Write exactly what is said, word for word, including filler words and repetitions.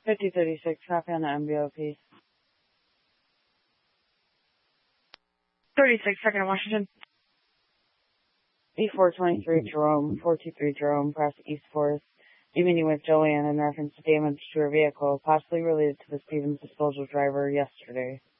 fifty thirty-six, copy on the M B O P. thirty-six, second in Washington. E four twenty-three, Jerome, four two three Jerome, press East Forest. You meeting with Joanne in reference to damage to her vehicle, possibly related to the Stevens disposal driver yesterday.